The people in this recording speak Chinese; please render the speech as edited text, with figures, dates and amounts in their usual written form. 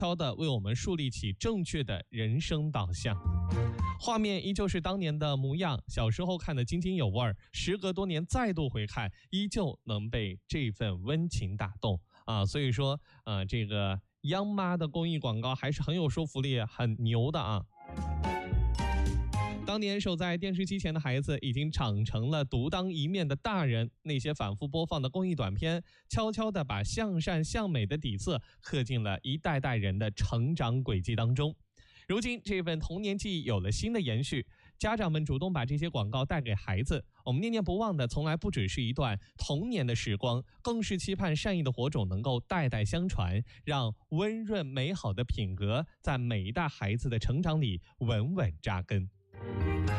悄地为我们树立起正确的人生导向。画面依旧是当年的模样，小时候看得津津有味，时隔多年再度回看，依旧能被这份温情打动啊！所以说，这个央妈的公益广告还是很有说服力，很牛的啊！当年守在电视机前的孩子已经长成了独当一面的大人，那些反复播放的公益短片，悄悄地把向善向美的底色刻进了一代代人的成长轨迹当中。如今这份童年记忆有了新的延续，家长们主动把这些广告带给孩子，我们念念不忘的从来不只是一段童年的时光，更是期盼善意的火种能够代代相传，让温润美好的品格在每一代孩子的成长里稳稳扎根。